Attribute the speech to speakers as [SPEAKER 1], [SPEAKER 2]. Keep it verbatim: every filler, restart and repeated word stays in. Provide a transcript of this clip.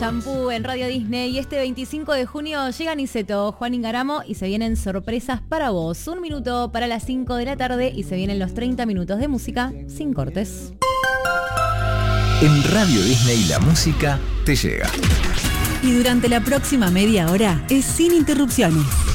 [SPEAKER 1] Shampoo en Radio Disney y este veinticinco de junio llega Niceto, Juan Ingaramo y se vienen sorpresas para vos. Un minuto para las cinco de la tarde y se vienen los treinta minutos de música sin cortes.
[SPEAKER 2] En Radio Disney la música te llega.
[SPEAKER 3] Y durante la próxima media hora es sin interrupciones.